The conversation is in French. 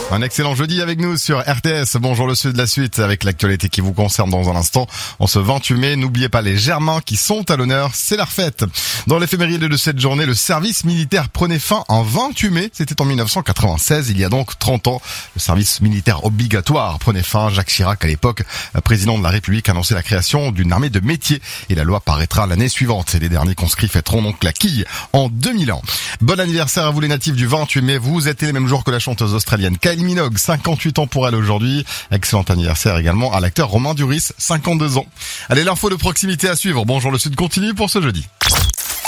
Un excellent jeudi avec nous sur RTS. Bonjour le Sud, la suite avec l'actualité qui vous concerne dans un instant. En ce 28 mai, n'oubliez pas les Germains qui sont à l'honneur, c'est la fête. Dans l'éphéméride de cette journée, le service militaire prenait fin en 28 mai. C'était en 1996, il y a donc 30 ans. Le service militaire obligatoire prenait fin. Jacques Chirac, à l'époque, président de la République, annonçait la création d'une armée de métier. Et la loi paraîtra l'année suivante. Et les derniers conscrits fêteront donc la quille en 2000 ans. Bon anniversaire à vous les natifs du 28 mai. Vous êtes les mêmes jours que la chanteuse australienne Kylie Minogue, 58 ans pour elle aujourd'hui. Excellent anniversaire également à l'acteur Romain Duris, 52 ans. Allez, l'info de proximité à suivre. Bonjour le Sud continue pour ce jeudi.